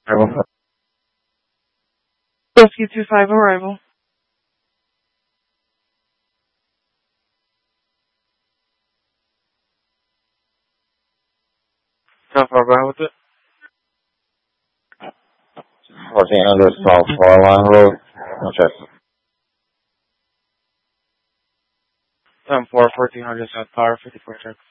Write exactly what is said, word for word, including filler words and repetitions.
Arrival. Rescue two five arrival. How far behind with it? fourteen hundred South Carolina Road. No check. ten four, fourteen hundred South Power, fifty-four checks.